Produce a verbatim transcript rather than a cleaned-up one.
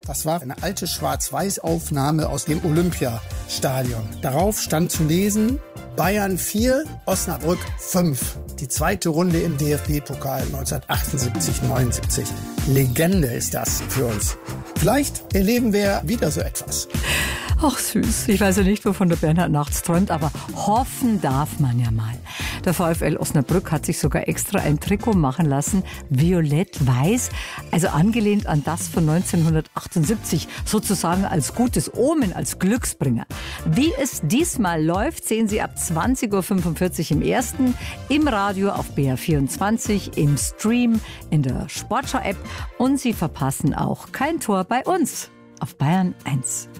Das war eine alte Schwarz-Weiß-Aufnahme aus dem Olympiastadion. Darauf stand zu lesen: Bayern vier, Osnabrück fünf. Die zweite Runde im D F B-Pokal neunzehnhundertachtundsiebzig neunundsiebzig. Legende ist das für uns. Vielleicht erleben wir wieder so etwas. Ach süß, ich weiß ja nicht, wovon der Bernhard nachts träumt, aber hoffen darf man ja mal. Der VfL Osnabrück hat sich sogar extra ein Trikot machen lassen, violett-weiß, also angelehnt an das von neunzehnhundertachtundsiebzig, sozusagen als gutes Omen, als Glücksbringer. Wie es diesmal läuft, sehen Sie ab zwanzig Uhr fünfundvierzig im Ersten, im Radio auf B R vierundzwanzig, im Stream, in der Sportschau-App und Sie verpassen auch kein Tor bei uns auf Bayern eins.